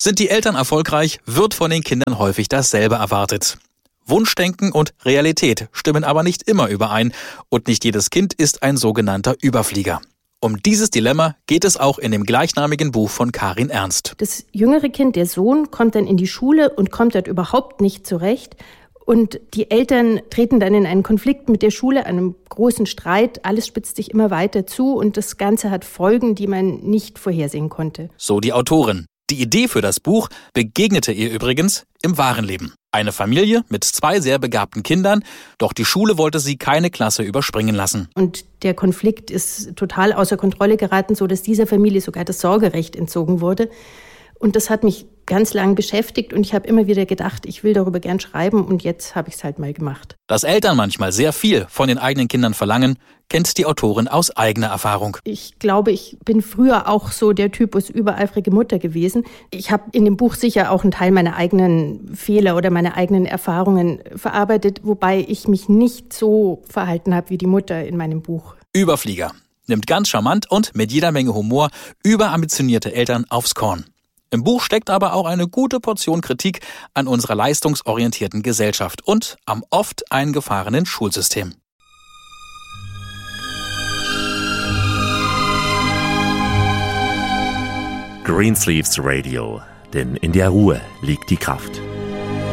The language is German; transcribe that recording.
Sind die Eltern erfolgreich, wird von den Kindern häufig dasselbe erwartet. Wunschdenken und Realität stimmen aber nicht immer überein und nicht jedes Kind ist ein sogenannter Überflieger. Um dieses Dilemma geht es auch in dem gleichnamigen Buch von Karin Ernst. Das jüngere Kind, der Sohn, kommt dann in die Schule und kommt dort überhaupt nicht zurecht. Und die Eltern treten dann in einen Konflikt mit der Schule, einem großen Streit. Alles spitzt sich immer weiter zu und das Ganze hat Folgen, die man nicht vorhersehen konnte. So die Autorin. Die Idee für das Buch begegnete ihr übrigens im wahren Leben. Eine Familie mit 2 sehr begabten Kindern, doch die Schule wollte sie keine Klasse überspringen lassen. Und der Konflikt ist total außer Kontrolle geraten, so dass dieser Familie sogar das Sorgerecht entzogen wurde. Und das hat mich ganz lang beschäftigt und ich habe immer wieder gedacht, ich will darüber gern schreiben und jetzt habe ich es halt mal gemacht. Dass Eltern manchmal sehr viel von den eigenen Kindern verlangen, kennt die Autorin aus eigener Erfahrung. Ich glaube, ich bin früher auch so der Typus übereifrige Mutter gewesen. Ich habe in dem Buch sicher auch einen Teil meiner eigenen Fehler oder meiner eigenen Erfahrungen verarbeitet, wobei ich mich nicht so verhalten habe wie die Mutter in meinem Buch. Überflieger. Nimmt ganz charmant und mit jeder Menge Humor überambitionierte Eltern aufs Korn. Im Buch steckt aber auch eine gute Portion Kritik an unserer leistungsorientierten Gesellschaft und am oft eingefahrenen Schulsystem. Greensleeves Radio, denn in der Ruhe liegt die Kraft.